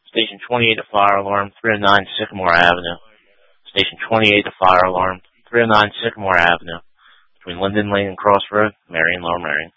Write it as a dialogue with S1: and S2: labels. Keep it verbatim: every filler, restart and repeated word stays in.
S1: Station twenty-eight, a fire alarm, three oh nine Sycamore Avenue. Station twenty-eight, a fire alarm, three oh nine Sycamore Avenue. Between Linden Lane and Crossroad, Marion, Lower Marion.